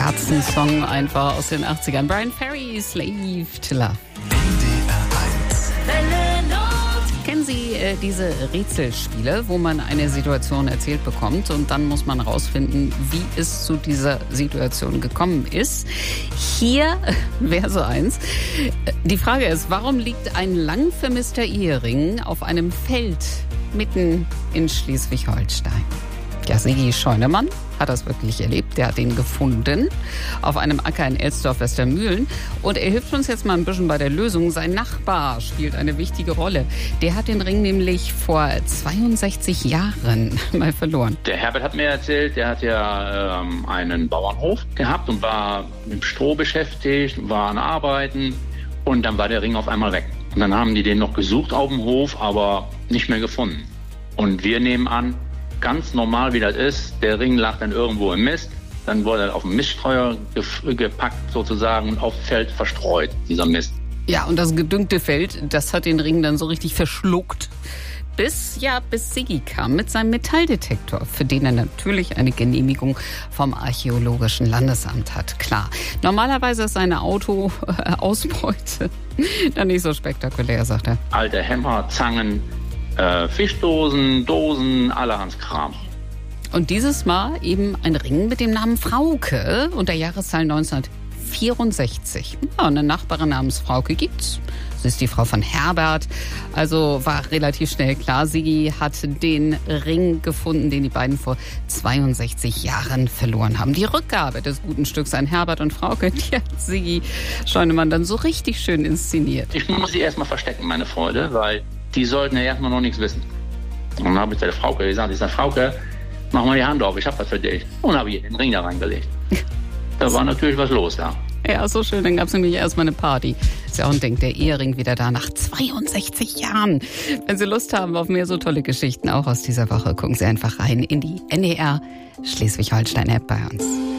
Herzenssong einfach aus den 80ern. Bryan Ferry, Slave to Love. Kennen Sie diese Rätselspiele, wo man eine Situation erzählt bekommt und dann muss man rausfinden, wie es zu dieser Situation gekommen ist? Hier wäre so eins. Die Frage ist, warum liegt ein lang vermisster Ehering auf einem Feld mitten in Schleswig-Holstein? Ja, Sigi Scheunemann hat das wirklich erlebt. Der hat ihn gefunden auf einem Acker in Elsdorf-Westermühlen. Und er hilft uns jetzt mal ein bisschen bei der Lösung. Sein Nachbar spielt eine wichtige Rolle. Der hat den Ring nämlich vor 62 Jahren mal verloren. Der Herbert hat mir erzählt, der hat ja einen Bauernhof gehabt und war mit Stroh beschäftigt, war an Arbeiten. Und dann war der Ring auf einmal weg. Und dann haben die den noch gesucht auf dem Hof, aber nicht mehr gefunden. Und wir nehmen an, ganz normal wie das ist, der Ring lag dann irgendwo im Mist, dann wurde er auf den Miststreuer gepackt sozusagen und auf Feld verstreut, dieser Mist. Ja, und das gedüngte Feld, das hat den Ring dann so richtig verschluckt. Bis Sigi kam mit seinem Metalldetektor, für den er natürlich eine Genehmigung vom Archäologischen Landesamt hat. Klar, normalerweise ist seine Autoausbeute dann nicht so spektakulär, sagt er. Alte Hämmer, Zangen, Fischdosen, Dosen, allerhand Kram. Und dieses Mal eben ein Ring mit dem Namen Frauke und der Jahreszahl 1964. Ja, eine Nachbarin namens Frauke gibt's. Sie ist die Frau von Herbert. Also war relativ schnell klar, Sigi hat den Ring gefunden, den die beiden vor 62 Jahren verloren haben. Die Rückgabe des guten Stücks an Herbert und Frauke, die hat Sigi Scheunemann dann so richtig schön inszeniert. Ich muss sie erstmal verstecken, meine Freunde, weil die sollten ja erstmal noch nichts wissen. Und dann habe ich der Frauke gesagt, ich sage, Frauke, mach mal die Hand auf, ich habe was für dich. Und habe ihr den Ring da reingelegt. Da war natürlich was los da. Ja, so schön, dann gab es nämlich erstmal eine Party. Ist ja auch ein Ding, der Ehering wieder da nach 62 Jahren. Wenn Sie Lust haben auf mehr so tolle Geschichten, auch aus dieser Woche, gucken Sie einfach rein in die NDR Schleswig-Holstein-App bei uns.